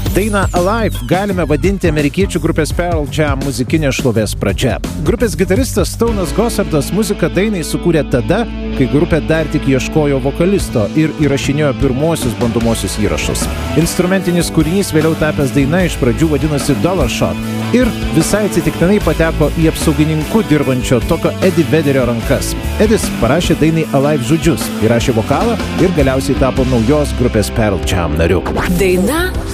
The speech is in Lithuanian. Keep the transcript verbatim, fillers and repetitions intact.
Dainą Alive galime vadinti amerikiečių grupės Pearl Jam muzikinės šlovės pradžia. Grupės gitaristas Stonas Gossardas muziką dainai sukūrė tada, kai grupė dar tik ieškojo vokalisto ir įrašinėjo pirmosius bandomosius įrašus. Instrumentinis kūrinys vėliau tapęs daina iš pradžių vadinosi Dollar Shot ir visai atsitiktinai pateko į apsaugininkų dirbančio tokio Eddie Vedderio rankas. Edis parašė dainai Alive žodžius, įrašė vokalą ir galiausiai tapo naujos grupės Pearl Jam nariu. Daina